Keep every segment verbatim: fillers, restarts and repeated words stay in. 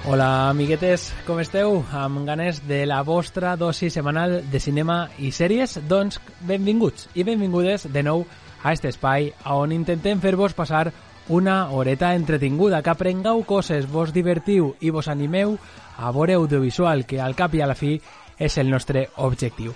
Hola, amiguetes, com esteu? Amb ganes de la vostra dosi setmanal de cinema i sèries? Doncs benvinguts i benvingudes de nou a aquest espai on intentem fer-vos passar una horeta entretinguda, que aprengueu coses, vos divertiu i vos animeu a veure audiovisual, que al cap i a la fi és el nostre objectiu.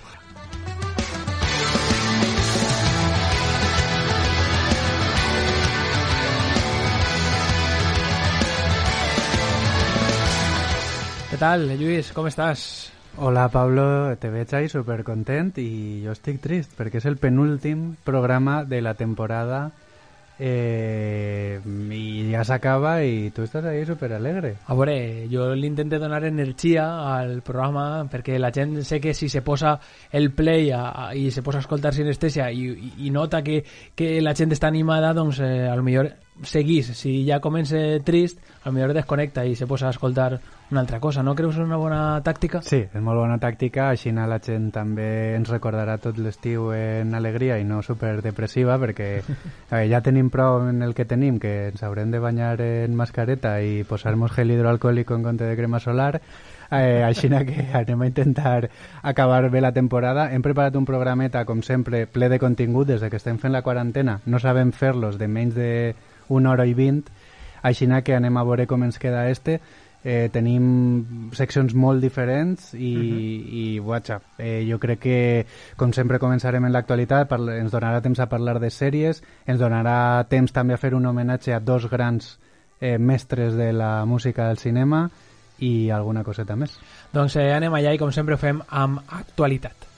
Què tal, Lluís? Com estàs? Hola, Pablo, te veig ahí supercontent i jo estic trist perquè és el penúltim programa de la temporada eh, i ja s'acaba i tu estàs ahí superalegre. A veure, jo l'intento donar energia al programa perquè la gent sé que si se posa el play a, a, i se posa a escoltar sinestèsia i, i, i nota que, que la gent està animada, doncs eh, a lo millor seguís. Si ja comença trist, a lo millor desconnecta i se posa a escoltar una altra cosa. No creus una bona tàctica? Sí, és molt bona tàctica, així la gent també ens recordarà tot l'estiu en alegria i no superdepressiva, perquè veure, ja tenim prou en el que tenim, que ens haurem de banyar en mascareta i posar-nos gel hidroalcohòlic en compte de crema solar. Eh, així que anem a intentar acabar bé la temporada. Hem preparat un programeta, com sempre, ple de contingut. Des de que estem fent la quarantena no sabem fer-los de menys de una hora i vint, així que anem a veure com ens queda este. Eh, tenim seccions molt diferents i, uh-huh. i guatxa, eh, jo crec que com sempre començarem en l'actualitat, parla, ens donarà temps a parlar de sèries, ens donarà temps també a fer un homenatge a dos grans eh, mestres de la música del cinema i alguna coseta més. Doncs eh, anem allà i com sempre ho fem amb actualitat.